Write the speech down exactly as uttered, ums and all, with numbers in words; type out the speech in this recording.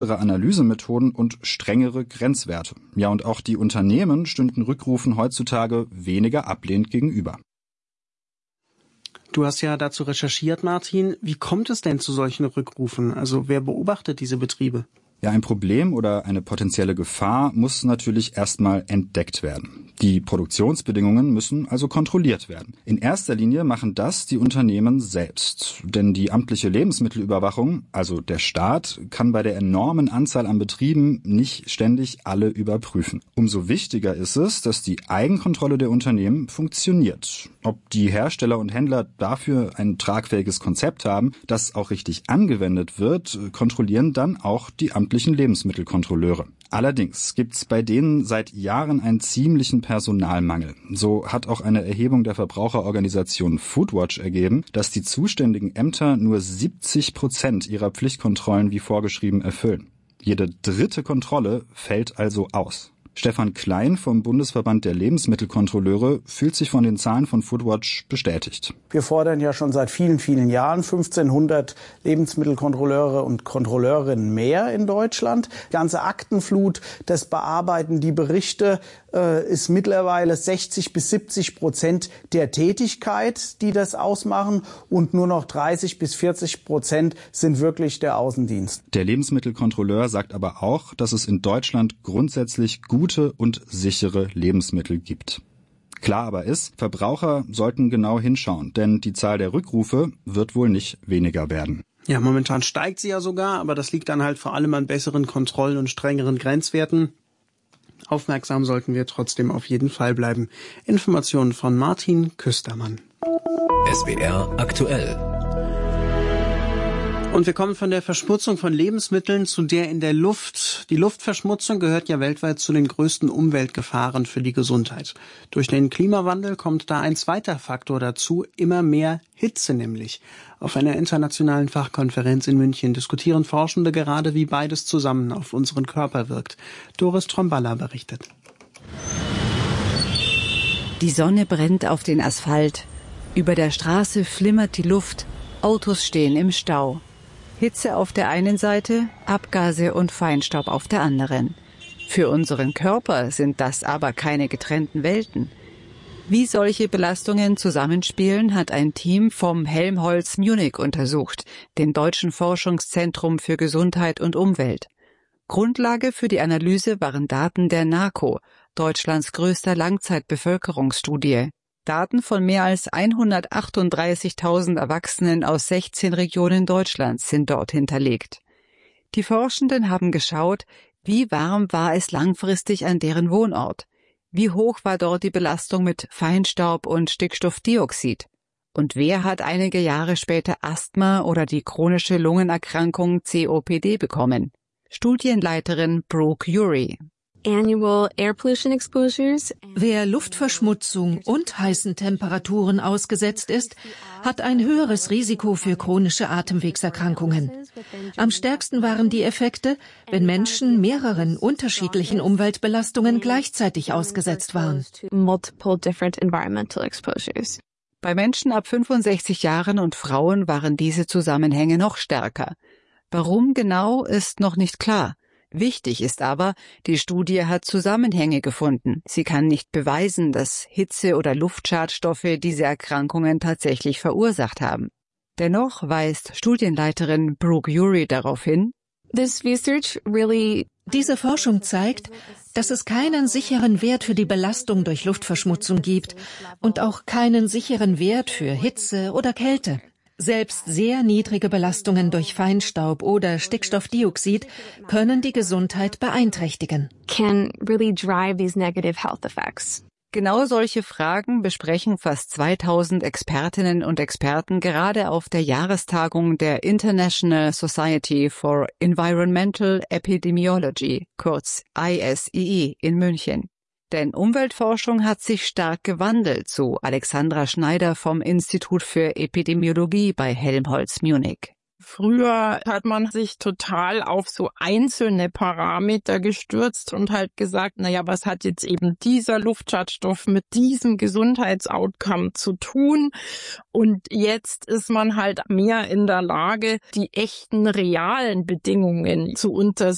Analysemethoden und strengere Grenzwerte. Ja, und auch die Unternehmen stünden Rückrufen heutzutage weniger ablehnend gegenüber. Du hast ja dazu recherchiert, Martin. Wie kommt es denn zu solchen Rückrufen? Also wer beobachtet diese Betriebe? Ja, ein Problem oder eine potenzielle Gefahr muss natürlich erstmal entdeckt werden. Die Produktionsbedingungen müssen also kontrolliert werden. In erster Linie machen das die Unternehmen selbst. Denn die amtliche Lebensmittelüberwachung, also der Staat, kann bei der enormen Anzahl an Betrieben nicht ständig alle überprüfen. Umso wichtiger ist es, dass die Eigenkontrolle der Unternehmen funktioniert. Ob die Hersteller und Händler dafür ein tragfähiges Konzept haben, das auch richtig angewendet wird, kontrollieren dann auch die amtlichen Lebensmittelkontrolleure. Allerdings gibt's bei denen seit Jahren einen ziemlichen Personalmangel. So hat auch eine Erhebung der Verbraucherorganisation Foodwatch ergeben, dass die zuständigen Ämter nur siebzig Prozent ihrer Pflichtkontrollen wie vorgeschrieben erfüllen. Jede dritte Kontrolle fällt also aus. Stefan Klein vom Bundesverband der Lebensmittelkontrolleure fühlt sich von den Zahlen von Foodwatch bestätigt. Wir fordern ja schon seit vielen, vielen Jahren fünfzehnhundert Lebensmittelkontrolleure und Kontrolleurinnen mehr in Deutschland. Die ganze Aktenflut, das Bearbeiten, die Berichte äh, ist mittlerweile sechzig bis siebzig Prozent der Tätigkeit, die das ausmachen, und nur noch dreißig bis vierzig Prozent sind wirklich der Außendienst. Der Lebensmittelkontrolleur sagt aber auch, dass es in Deutschland grundsätzlich gut gute und sichere Lebensmittel gibt. Klar aber ist, Verbraucher sollten genau hinschauen, denn die Zahl der Rückrufe wird wohl nicht weniger werden. Ja, momentan steigt sie ja sogar, aber das liegt dann halt vor allem an besseren Kontrollen und strengeren Grenzwerten. Aufmerksam sollten wir trotzdem auf jeden Fall bleiben. Informationen von Martin Küstermann. S W R aktuell. Und wir kommen von der Verschmutzung von Lebensmitteln zu der in der Luft. Die Luftverschmutzung gehört ja weltweit zu den größten Umweltgefahren für die Gesundheit. Durch den Klimawandel kommt da ein zweiter Faktor dazu, immer mehr Hitze nämlich. Auf einer internationalen Fachkonferenz in München diskutieren Forschende gerade, wie beides zusammen auf unseren Körper wirkt. Doris Tromballa berichtet. Die Sonne brennt auf den Asphalt. Über der Straße flimmert die Luft. Autos stehen im Stau. Hitze auf der einen Seite, Abgase und Feinstaub auf der anderen. Für unseren Körper sind das aber keine getrennten Welten. Wie solche Belastungen zusammenspielen, hat ein Team vom Helmholtz Munich untersucht, dem Deutschen Forschungszentrum für Gesundheit und Umwelt. Grundlage für die Analyse waren Daten der NAKO, Deutschlands größter Langzeitbevölkerungsstudie. Daten von mehr als hundertachtunddreißigtausend Erwachsenen aus sechzehn Regionen Deutschlands sind dort hinterlegt. Die Forschenden haben geschaut, wie warm war es langfristig an deren Wohnort, wie hoch war dort die Belastung mit Feinstaub und Stickstoffdioxid und wer hat einige Jahre später Asthma oder die chronische Lungenerkrankung C O P D bekommen. Studienleiterin Brooke Urey. Wer Luftverschmutzung und heißen Temperaturen ausgesetzt ist, hat ein höheres Risiko für chronische Atemwegserkrankungen. Am stärksten waren die Effekte, wenn Menschen mehreren unterschiedlichen Umweltbelastungen gleichzeitig ausgesetzt waren. Bei Menschen ab fünfundsechzig Jahren und Frauen waren diese Zusammenhänge noch stärker. Warum genau, ist noch nicht klar. Wichtig ist aber, die Studie hat Zusammenhänge gefunden. Sie kann nicht beweisen, dass Hitze- oder Luftschadstoffe diese Erkrankungen tatsächlich verursacht haben. Dennoch weist Studienleiterin Brooke Urey darauf hin, diese Forschung zeigt, dass es keinen sicheren Wert für die Belastung durch Luftverschmutzung gibt und auch keinen sicheren Wert für Hitze oder Kälte. Selbst sehr niedrige Belastungen durch Feinstaub oder Stickstoffdioxid können die Gesundheit beeinträchtigen. Can really drive these negative health effects. Genau solche Fragen besprechen fast zweitausend Expertinnen und Experten gerade auf der Jahrestagung der International Society for Environmental Epidemiology, kurz I S E E, in München. Denn Umweltforschung hat sich stark gewandelt, so Alexandra Schneider vom Institut für Epidemiologie bei Helmholtz Munich. Früher hat man sich total auf so einzelne Parameter gestürzt und halt gesagt, naja, was hat jetzt eben dieser Luftschadstoff mit diesem Gesundheitsoutcome zu tun? Und jetzt ist man halt mehr in der Lage, die echten realen Bedingungen zu untersuchen.